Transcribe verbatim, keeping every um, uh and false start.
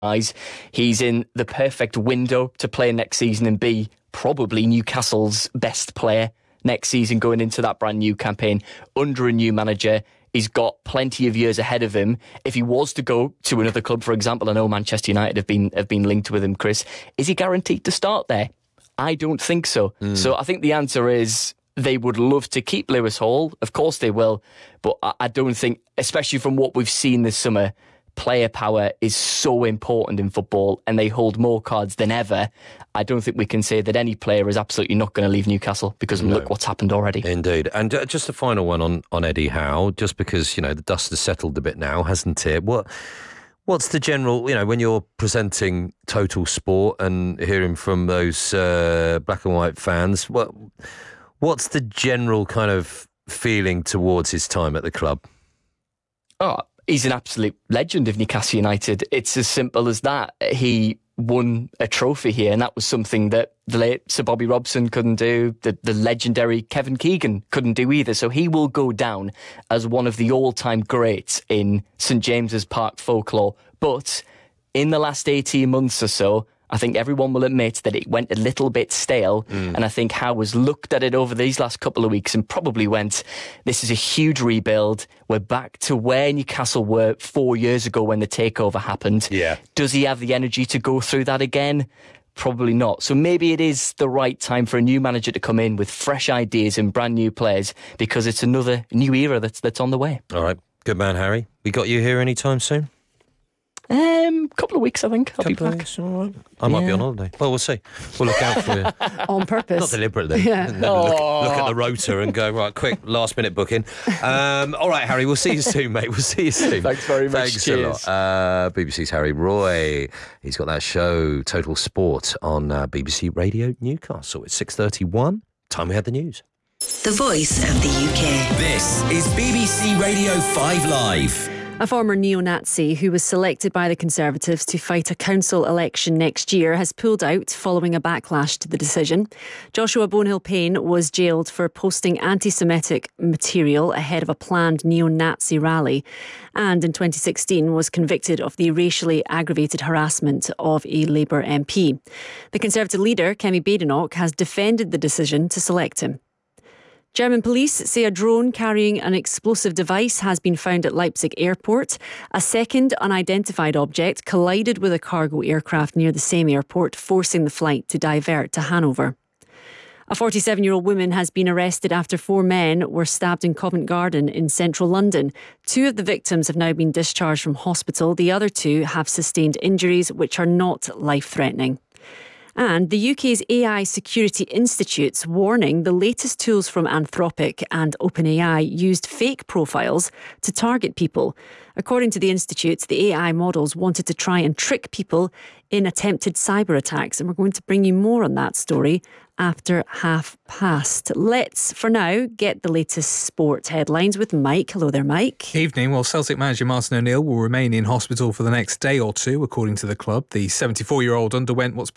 eyes. He's in the perfect window to play next season and be probably Newcastle's best player next season going into that brand new campaign under a new manager. He's got plenty of years ahead of him. If he was to go to another club, for example, I know Manchester United have been have been linked with him, Chris, is he guaranteed to start there? I don't think so. Mm. So I think the answer is they would love to keep Lewis Hall. Of course they will. But I don't think, especially from what we've seen this summer, player power is so important in football and they hold more cards than ever. I don't think we can say that any player is absolutely not going to leave Newcastle because no. Look what's happened already. Indeed. And uh, just a final one on, on Eddie Howe, just because, you know, the dust has settled a bit now, hasn't it? What What's the general, you know, when you're presenting Total Sport and hearing from those uh, black and white fans, what what's the general kind of feeling towards his time at the club? Oh, he's an absolute legend of Newcastle United. It's as simple as that. He won a trophy here, and that was something that the late Sir Bobby Robson couldn't do, the, the legendary Kevin Keegan couldn't do either. So he will go down as one of the all-time greats in St James's Park folklore. But in the last eighteen months or so, I think everyone will admit that it went a little bit stale. Mm. And I think Howe has looked at it over these last couple of weeks and probably went, this is a huge rebuild. We're back to where Newcastle were four years ago when the takeover happened. Yeah. Does he have the energy to go through that again? Probably not. So maybe it is the right time for a new manager to come in with fresh ideas and brand new players, because it's another new era that's that's on the way. All right. Good man, Harry. We got you here anytime soon? Um, couple of weeks, I think. I'll couple be back. Weeks, all right. I might yeah. be on holiday. Well, we'll see. We'll look out for you. On purpose. Not deliberately. Yeah. And then look, look at the rotor and go, right, quick, last minute booking. Um, all right, Harry, we'll see you soon, mate. We'll see you soon. Thanks very much. Thanks Cheers. a lot. Uh, B B C's Harry Roy. He's got that show, Total Sport, on uh, B B C Radio Newcastle. It's six thirty-one. Time we had the news. The voice of the U K. This is B B C Radio five Live. A former neo-Nazi who was selected by the Conservatives to fight a council election next year has pulled out following a backlash to the decision. Joshua Bonehill-Payne was jailed for posting anti-Semitic material ahead of a planned neo-Nazi rally, and in twenty sixteen was convicted of the racially aggravated harassment of a Labour M P. The Conservative leader, Kemi Badenoch, has defended the decision to select him. German police say a drone carrying an explosive device has been found at Leipzig airport. A second unidentified object collided with a cargo aircraft near the same airport, forcing the flight to divert to Hanover. A forty-seven-year-old woman has been arrested after four men were stabbed in Covent Garden in central London. Two of the victims have now been discharged from hospital. The other two have sustained injuries which are not life-threatening. And the U K's A I Security Institute's warning the latest tools from Anthropic and OpenAI used fake profiles to target people. According to the Institute, the A I models wanted to try and trick people in attempted cyber attacks. And we're going to bring you more on that story after half past. Let's, for now, get the latest sports headlines with Mike. Hello there, Mike. Evening. Well, Celtic manager Martin O'Neill will remain in hospital for the next day or two, according to the club. The seventy-four-year-old underwent what's